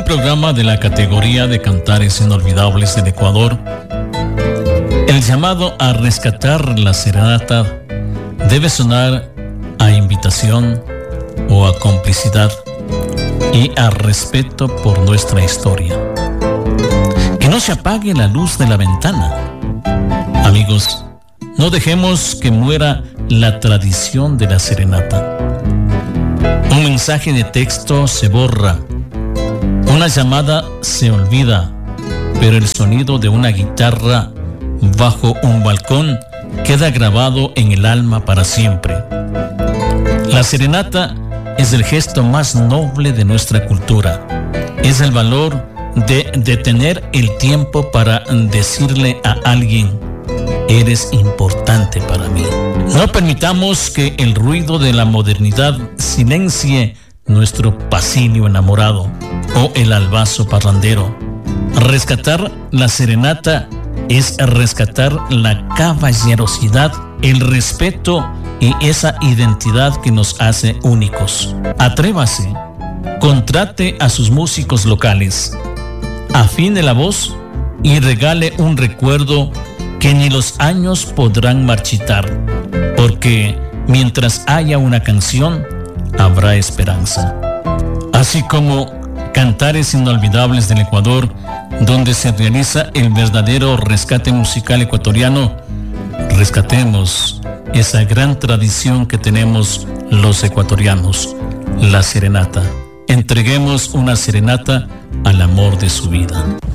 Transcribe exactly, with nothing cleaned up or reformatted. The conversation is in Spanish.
programa de la categoría de Cantares Inolvidables del Ecuador, el llamado a rescatar la serenata debe sonar a invitación o a complicidad y a respeto por nuestra historia. Que no se apague la luz de la ventana. Amigos, no dejemos que muera la tradición de la serenata. Un mensaje de texto se borra, una llamada se olvida, pero el sonido de una guitarra bajo un balcón queda grabado en el alma para siempre. La serenata es el gesto más noble de nuestra cultura. Es el valor de detener el tiempo para decirle a alguien: eres importante para mí. No permitamos que el ruido de la modernidad silencie nuestro pasillo enamorado o el albazo parrandero. Rescatar la serenata es rescatar la caballerosidad, el respeto y esa identidad que nos hace únicos. Atrévase, contrate a sus músicos locales, afine la voz y regale un recuerdo que ni los años podrán marchitar, porque mientras haya una canción, habrá esperanza. Así como Cantares Inolvidables del Ecuador, donde se realiza el verdadero rescate musical ecuatoriano, rescatemos esa gran tradición que tenemos los ecuatorianos, la serenata. Entreguemos una serenata al amor de su vida.